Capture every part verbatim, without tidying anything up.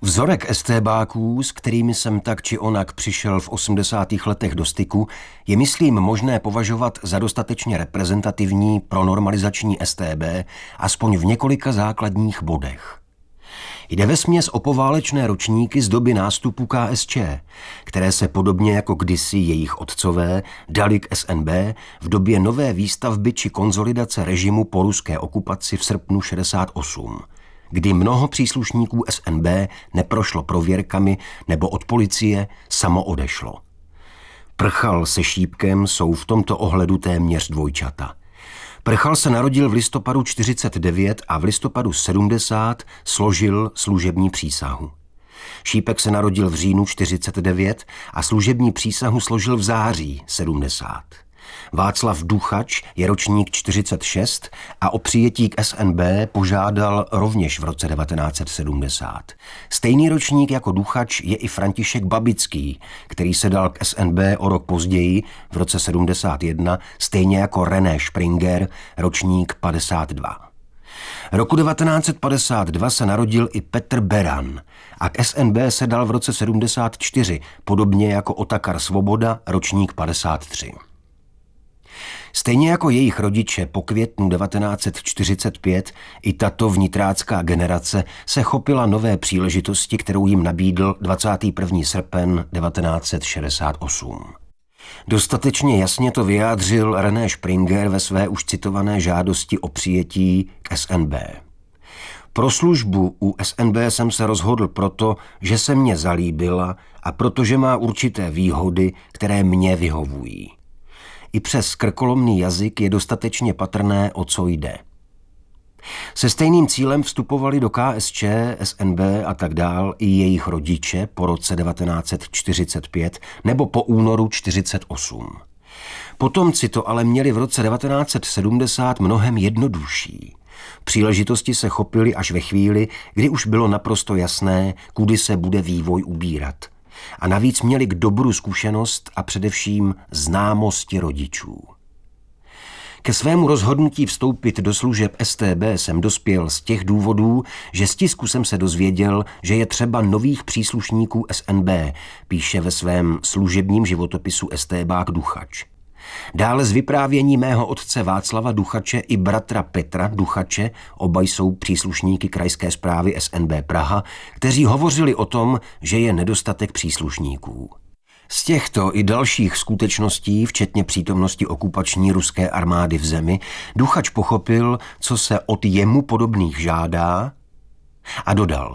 Vzorek estébáků, s kterými jsem tak či onak přišel v osmdesátých letech do styku, je myslím možné považovat za dostatečně reprezentativní pro normalizační es té bé, aspoň v několika základních bodech. Jde vesměs o poválečné ročníky z doby nástupu ká es čé, které se podobně jako kdysi jejich otcové dali k es en bé v době nové výstavby či konzolidace režimu po ruské okupaci v srpnu šedesát osm, kdy mnoho příslušníků es en bé neprošlo prověrkami nebo od policie samo odešlo. Prchal se Šípkem jsou v tomto ohledu téměř dvojčata. Prchal se narodil v listopadu čtyřicet devět a v listopadu sedmdesát složil služební přísahu. Šípek se narodil v říjnu čtyřicet devět a služební přísahu složil v září sedmdesát. Václav Duchač je ročník čtyřicet šest a o přijetí k es en bé požádal rovněž v roce devatenáct set sedmdesát. Stejný ročník jako Duchač je i František Babický, který se dal k es en bé o rok později, v roce sedmdesát jedna, stejně jako René Springer, ročník padesát dva. Roku devatenáct set padesát dva se narodil i Petr Beran a k es en bé se dal v roce sedmdesát čtyři, podobně jako Otakar Svoboda, ročník padesát tři. Stejně jako jejich rodiče po květnu devatenáct set čtyřicet pět, i tato vnitrácká generace se chopila nové příležitosti, kterou jim nabídl dvacátého prvního srpen devatenáct set šedesát osm. Dostatečně jasně to vyjádřil René Springer ve své už citované žádosti o přijetí k es en bé. Pro službu u es en bé jsem se rozhodl proto, že se mně zalíbila a protože má určité výhody, které mně vyhovují. I přes krkolomný jazyk je dostatečně patrné, o co jde. Se stejným cílem vstupovali do ká es čé, es en bé a tak dál i jejich rodiče po roce devatenáct set čtyřicet pět nebo po únoru čtyřicet osm. Potomci to ale měli v roce devatenáct set sedmdesát mnohem jednodušší. Příležitosti se chopily až ve chvíli, kdy už bylo naprosto jasné, kudy se bude vývoj ubírat. A navíc měli k dobru zkušenost a především známosti rodičů. Ke svému rozhodnutí vstoupit do služeb es té bé jsem dospěl z těch důvodů, že z tisku jsem se dozvěděl, že je třeba nových příslušníků es en bé, píše ve svém služebním životopisu estébák Duchač. Dále z vyprávění mého otce Václava Duchače i bratra Petra Duchače, oba jsou příslušníky krajské správy es en bé Praha, kteří hovořili o tom, že je nedostatek příslušníků. Z těchto i dalších skutečností, včetně přítomnosti okupační ruské armády v zemi, Duchač pochopil, co se od jemu podobných žádá, a dodal: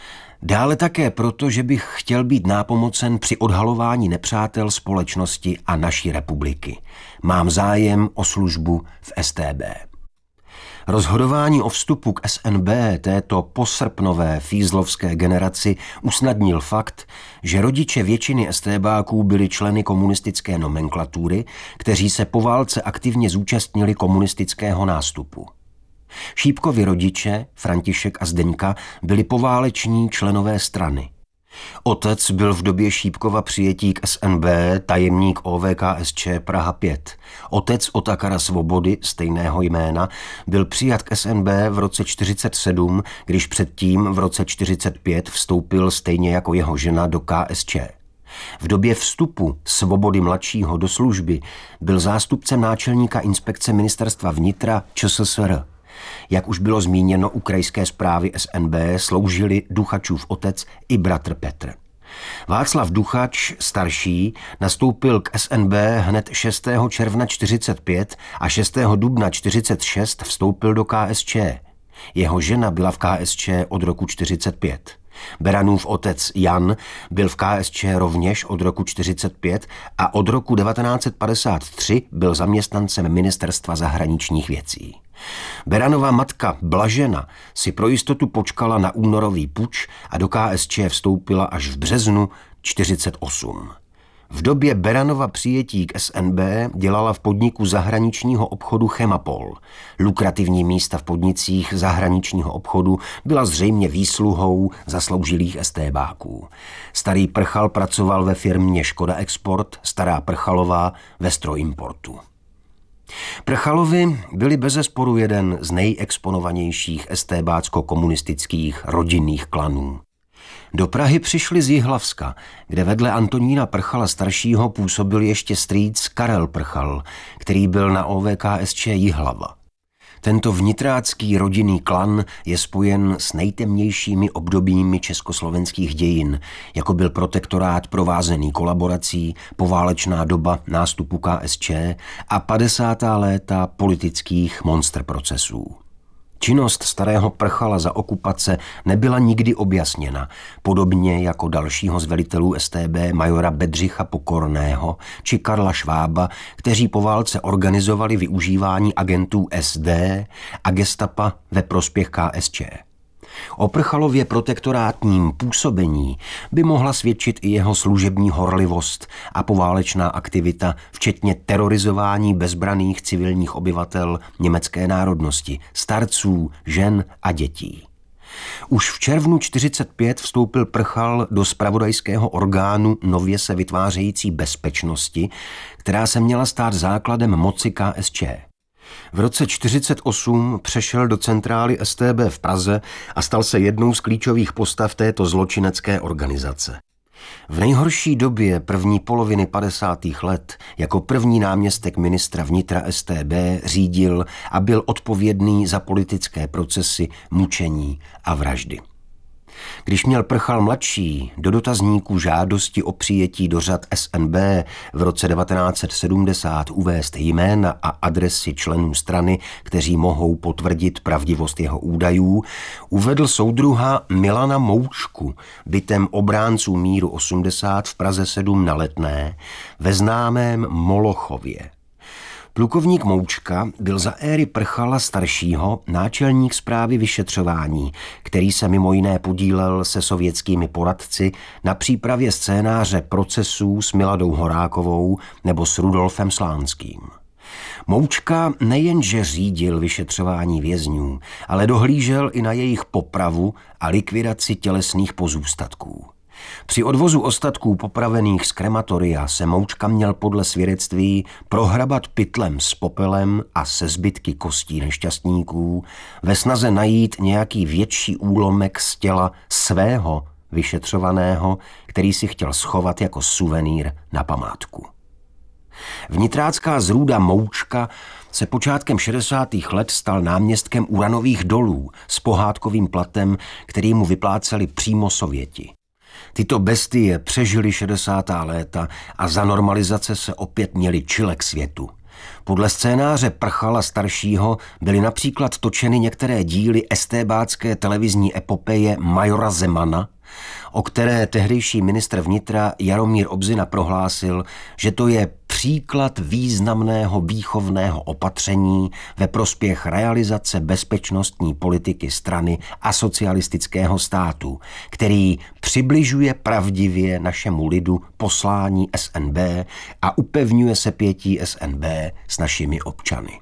dále také proto, že bych chtěl být nápomocen při odhalování nepřátel společnosti a naší republiky. Mám zájem o službu v es té bé. Rozhodování o vstupu k es en bé této posrpnové fízlovské generaci usnadnil fakt, že rodiče většiny estébáků byli členy komunistické nomenklatury, kteří se po válce aktivně zúčastnili komunistického nástupu. Šípkovi rodiče, František a Zdeňka, byli pováleční členové strany. Otec byl v době Šípkova přijetí k es en bé tajemník ó vé ká es čé Praha pět. Otec Otakara Svobody, stejného jména, byl přijat k es en bé v roce čtyřicet sedm, když předtím v roce čtyřicet pět vstoupil stejně jako jeho žena do ká es čé. V době vstupu Svobody mladšího do služby byl zástupcem náčelníka inspekce ministerstva vnitra ČSSR. Jak už bylo zmíněno, u krajské správy es en bé sloužili Duchačův otec i bratr Petr. Václav Duchač, starší, nastoupil k es en bé hned šestého června čtyřicet pět a šestého dubna čtyřicet šest vstoupil do ká es čé. Jeho žena byla v ká es čé od roku čtyřicet pět. Beranův otec Jan byl v ká es čé rovněž od roku čtyřicet pět a od roku devatenáct set padesát tři byl zaměstnancem ministerstva zahraničních věcí. Beranova matka Blažena si pro jistotu počkala na únorový puč a do ká es čé vstoupila až v březnu čtyřicet osm. V době Beranova přijetí k es en bé dělala v podniku zahraničního obchodu Chemapol. Lukrativní místa v podnicích zahraničního obchodu byla zřejmě výsluhou zasloužilých estébáků. Starý Prchal pracoval ve firmě Škoda Export, Stará Prchalová ve Strojimportu. Prchalovi byli bezesporu jeden z nejexponovanějších estébácko-komunistických rodinných klanů. Do Prahy přišli z Jihlavska, kde vedle Antonína Prchala staršího působil ještě strýc Karel Prchal, který byl na O V K S Č Jihlava. Tento vnitrácký rodinný klan je spojen s nejtemnějšími obdobími československých dějin, jako byl protektorát provázený kolaborací, poválečná doba nástupu K S Č a padesátá léta politických monster procesů. Činnost starého Prchala za okupace nebyla nikdy objasněna, podobně jako dalšího z velitelů S T B majora Bedřicha Pokorného či Karla Švába, kteří po válce organizovali využívání agentů S D a gestapa ve prospěch K S Č. O Prchalově protektorátním působení by mohla svědčit i jeho služební horlivost a poválečná aktivita, včetně terorizování bezbraných civilních obyvatel německé národnosti, starců, žen a dětí. Už v červnu čtyřicet pět vstoupil Prchal do zpravodajského orgánu nově se vytvářející bezpečnosti, která se měla stát základem moci K S Č. V roce čtyřicet osm přešel do centrály S T B v Praze a stal se jednou z klíčových postav této zločinecké organizace. V nejhorší době první poloviny padesátých let jako první náměstek ministra vnitra S T B řídil a byl odpovědný za politické procesy, mučení a vraždy. Když měl Prchal mladší do dotazníku žádosti o přijetí do řad S N B v roce devatenáct set sedmdesát uvést jména a adresy členů strany, kteří mohou potvrdit pravdivost jeho údajů, uvedl soudruha Milana Moučku, bytem obránců míru osmdesát v Praze sedm na Letné, ve známém Molochově. Plukovník Moučka byl za éry Prchala staršího náčelník správy vyšetřování, který se mimo jiné podílel se sovětskými poradci na přípravě scénáře procesů s Miladou Horákovou nebo s Rudolfem Slánským. Moučka nejenže řídil vyšetřování vězňů, ale dohlížel i na jejich popravu a likvidaci tělesných pozůstatků. Při odvozu ostatků popravených z krematoria se Moučka měl podle svědectví prohrabat pytlem s popelem a se zbytky kostí nešťastníků ve snaze najít nějaký větší úlomek z těla svého vyšetřovaného, který si chtěl schovat jako suvenýr na památku. Vnitrácká zrůda Moučka se počátkem šedesátých let stal náměstkem uranových dolů s pohádkovým platem, který mu vypláceli přímo Sověti. Tyto bestie přežily šedesátá léta a za normalizace se opět měly čile k světu. Podle scénáře Prchala staršího byly například točeny některé díly estébácké televizní epopeje Majora Zemana, o které tehdejší ministr vnitra Jaromír Obzina prohlásil, že to je příklad významného výchovného opatření ve prospěch realizace bezpečnostní politiky strany a socialistického státu, který přibližuje pravdivě našemu lidu poslání S N B a upevňuje sepětí S N B s našimi občany.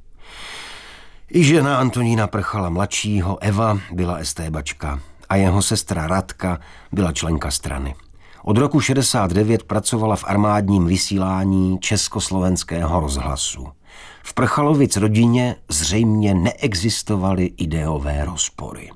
I žena Antonína Prchala mladšího, Eva, byla estébačka a jeho sestra Radka byla členka strany. Od roku šedesát devět pracovala v armádním vysílání Československého rozhlasu. V Prchalovic rodině zřejmě neexistovaly ideové rozpory.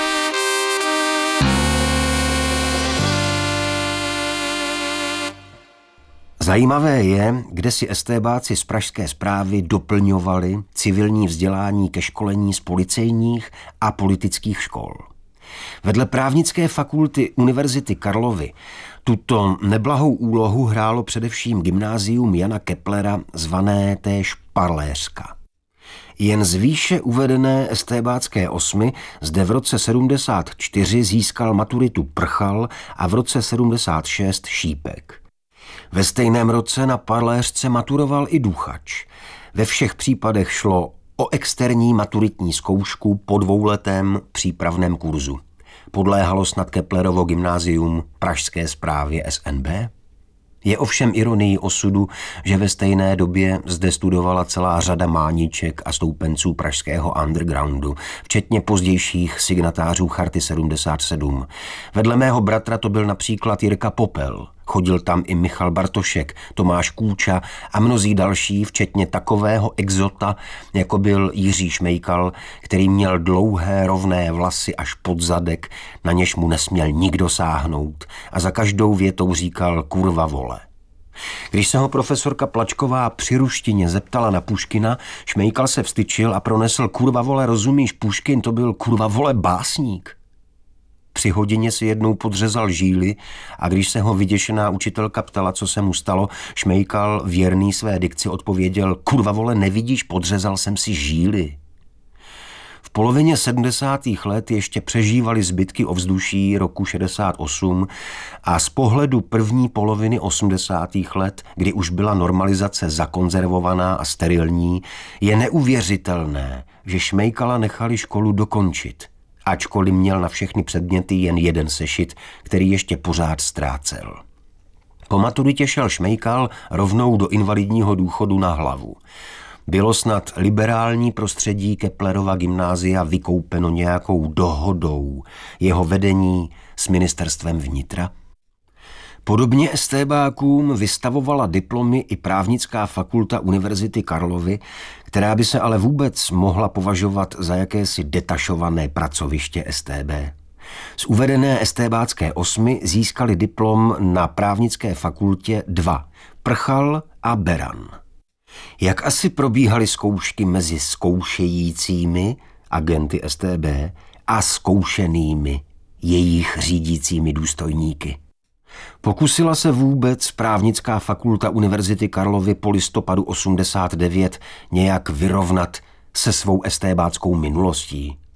Zajímavé je, kde si estébáci z pražské správy doplňovali civilní vzdělání ke školení z policejních a politických škol. Vedle právnické fakulty Univerzity Karlovy tuto neblahou úlohu hrálo především gymnázium Jana Keplera, zvané též Parléřka. Jen z výše uvedené estébácké osmy zde v roce sedmdesát čtyři získal maturitu Prchal a v roce sedmdesát šest Šípek. Ve stejném roce na Parléřce maturoval i Duchač. Ve všech případech šlo o externí maturitní zkoušku po dvouletém přípravném kurzu. Podléhalo snad Keplerovo gymnázium pražské správě S N B? Je ovšem ironií osudu, že ve stejné době zde studovala celá řada mániček a stoupenců pražského undergroundu, včetně pozdějších signatářů Charty sedmdesát sedm. Vedle mého bratra to byl například Jirka Popel, Chodil tam i Michal Bartošek, Tomáš Kůča a mnozí další, včetně takového exota, jako byl Jiří Šmejkal, který měl dlouhé rovné vlasy až pod zadek, na něž mu nesměl nikdo sáhnout a za každou větou říkal kurva vole. Když se ho profesorka Plačková při ruštině zeptala na Puškina, Šmejkal se vstyčil a pronesl: kurva vole, rozumíš, Puškin to byl kurva vole básník. Při hodině si jednou podřezal žíly a když se ho vyděšená učitelka ptala, co se mu stalo, Šmejkal věrný své dikci odpověděl: kurva vole, nevidíš, podřezal jsem si žíly. V polovině sedmdesátých let ještě přežívali zbytky ovzduší roku šedesát osm a z pohledu první poloviny osmdesátých let, kdy už byla normalizace zakonzervovaná a sterilní, je neuvěřitelné, že Šmejkala nechali školu dokončit, ačkoliv měl na všechny předměty jen jeden sešit, který ještě pořád ztrácel. Po maturitě šel Šmejkal rovnou do invalidního důchodu na hlavu. Bylo snad liberální prostředí Keplerova gymnázia vykoupeno nějakou dohodou jeho vedení s ministerstvem vnitra? Podobně estébákům vystavovala diplomy i právnická fakulta Univerzity Karlovy, která by se ale vůbec mohla považovat za jakési detašované pracoviště es té bé. Z uvedené estébácké osmy získali diplom na právnické fakultě dva, Prchal a Beran. Jak asi probíhaly zkoušky mezi zkoušejícími, agenty es té bé, a zkoušenými, jejich řídícími důstojníky? Pokusila se vůbec právnická fakulta Univerzity Karlovy po listopadu osmdesát devět nějak vyrovnat se svou estébáckou minulostí?